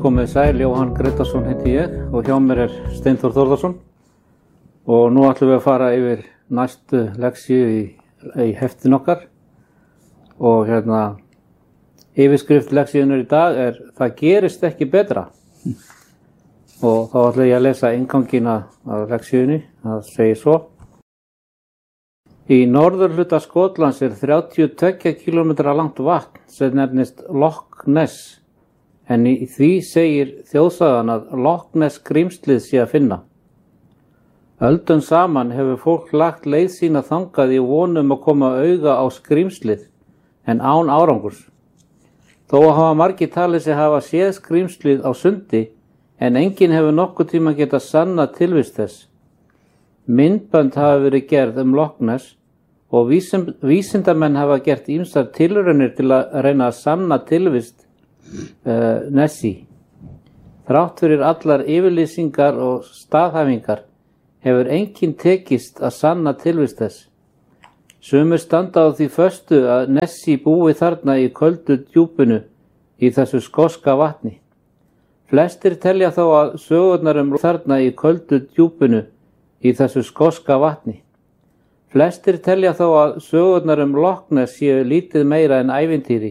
Komið sæl, Jóhann Gretarsson heiti ég og hjá mér Steinþór Þórðarsson og nú ætlum við að fara yfir næstu leksíu í heftin okkar og yfirskrift leksíunnar í dag Það gerist ekki betra og þá ætlum ég að lesa inngangina af leksíunni, það segir svo. Í norðurhluta Skotlands 32 km langt vatn sem nefnist Loch Ness, en í því segir þjóðsagan að Loch Ness skrímslið sé að finna. Öldum saman hefur fólk lagt leið sína þangað í vonum að koma auga á skrímslið, en án árangurs. Þó hafa margir talið sig hafa séð skrímslið á sundi, en enginn hefur nokkuð tíma getað sannað tilvist þess. Myndbönd hafa verið gerð Loch Ness og vísindamenn hafa gert ýmsar tilraunir til að reyna að sanna tilvist Nessie. Þrátt fyrir allar yfirlýsingar og staðhæfingar hefur enginn tekist að sanna tilvist þess. Sumir standa á því föstu að Nessie búi þarna í köldu djúpinu í þessu skoska vatni. Flestir telja þó að sögurnar þarna í köldu djúpinu í þessu skoska vatni. Flestir telja þó að sögurnar Loch Ness séu lítið meira en ævintýri